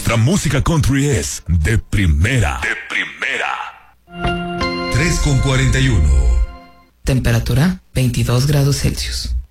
Nuestra música country es de primera. De primera. 3:41. Temperatura 22 grados Celsius.